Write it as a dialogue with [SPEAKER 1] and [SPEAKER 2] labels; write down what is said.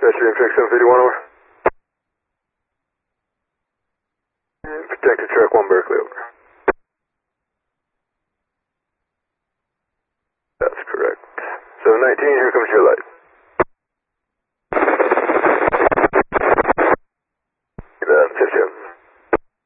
[SPEAKER 1] Dispatcher, Amtrak 751 over. And protected track 1 Berkeley over. That's correct. 719, here comes your light.